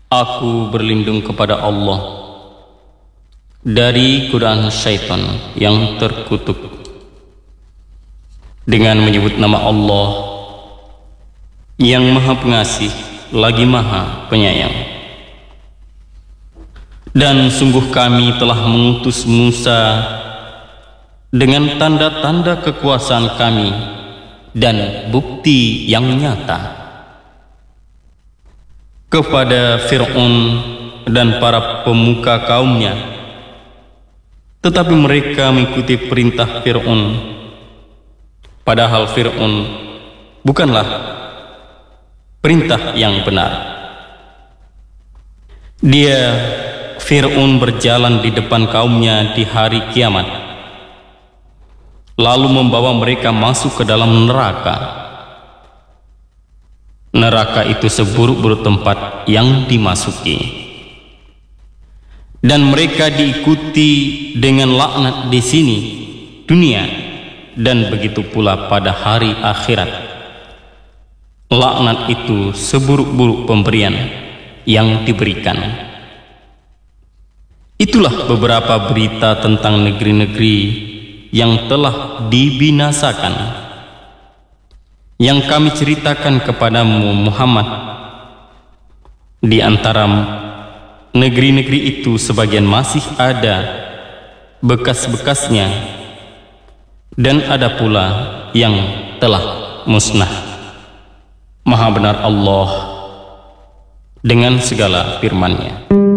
Aku berlindung kepada Allah dari godaan syaitan yang terkutuk dengan menyebut nama Allah yang Maha Pengasih lagi Maha Penyayang. Dan sungguh kami telah mengutus Musa dengan tanda-tanda kekuasaan kami dan bukti yang nyata kepada Fir'aun dan para pemuka kaumnya, tetapi mereka mengikuti perintah Fir'aun, padahal Fir'aun bukanlah perintah yang benar. Dia Fir'aun berjalan di depan kaumnya di hari kiamat, lalu membawa mereka masuk ke dalam neraka. Neraka itu seburuk-buruk tempat yang dimasuki, dan mereka diikuti dengan laknat di sini dunia, dan begitu pula pada hari akhirat. Laknat itu seburuk-buruk pemberian yang diberikan. Itulah beberapa berita tentang negeri-negeri yang telah dibinasakan, yang kami ceritakan kepadamu Muhammad. Di antara negeri-negeri itu sebagian masih ada bekas-bekasnya, dan ada pula yang telah musnah. Maha benar Allah dengan segala firman-Nya.